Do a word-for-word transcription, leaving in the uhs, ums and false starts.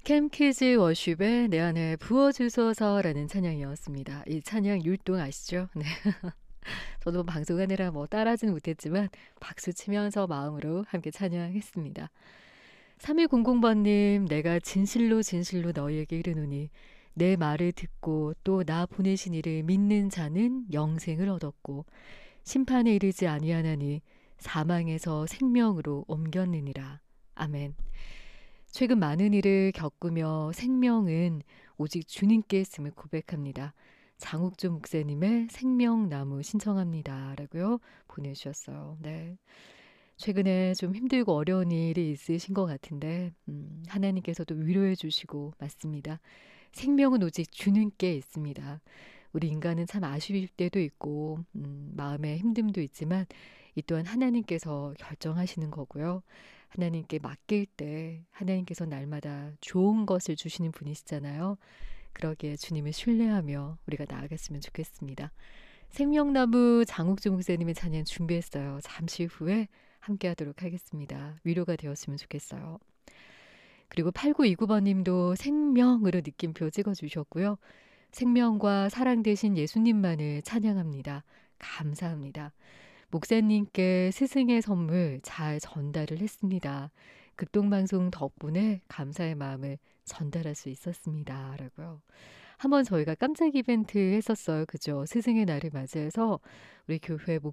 캠키즈 워십의 내 안에 부어주소서라는 찬양이었습니다. 이 찬양 율동 아시죠? 네. 저도 방송하느라 뭐 따라하지는 못했지만 박수 치면서 마음으로 함께 찬양했습니다. 삼일공공 번님, 내가 진실로 진실로 너희에게 이르노니 내 말을 듣고 또 나 보내신 이를 믿는 자는 영생을 얻었고 심판에 이르지 아니하나니 사망에서 생명으로 옮겼느니라. 아멘. 최근 많은 일을 겪으며 생명은 오직 주님께 있음을 고백합니다. 장욱조 목사님의 생명나무 신청합니다. 라고요. 보내주셨어요. 네. 최근에 좀 힘들고 어려운 일이 있으신 것 같은데 음, 하나님께서도 위로해 주시고 맞습니다. 생명은 오직 주님께 있습니다. 우리 인간은 참 아쉬울 때도 있고 음, 마음에 힘듦도 있지만 이 또한 하나님께서 결정하시는 거고요. 하나님께 맡길 때 하나님께서 날마다 좋은 것을 주시는 분이시잖아요. 그러기에 주님을 신뢰하며 우리가 나아갔으면 좋겠습니다. 생명나무 장욱주 목사님의 찬양 준비했어요. 잠시 후에 함께 하도록 하겠습니다. 위로가 되었으면 좋겠어요. 그리고 팔구이구 번님도 생명으로 느낌표 찍어주셨고요. 생명과 사랑 되신 예수님만을 찬양합니다. 감사합니다. 목사님께 스승의 선물 잘 전달을 했습니다. 극동방송 덕분에 감사의 마음을 전달할 수 있었습니다. 라고요. 한번 저희가 깜짝 이벤트 했었어요. 그죠? 스승의 날을 맞이해서 우리 교회 목